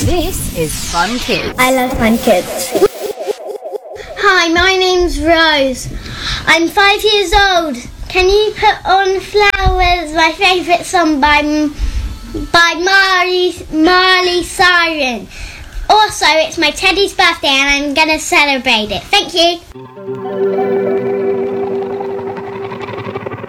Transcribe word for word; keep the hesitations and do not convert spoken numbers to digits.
This is Fun Kids. I love Fun Kids. Hi, my name's Rose. I'm five years old. Can you put on Flowers, my favourite song by by Marley, Marley Siren? Also, it's my Teddy's birthday and I'm going to celebrate it. Thank you.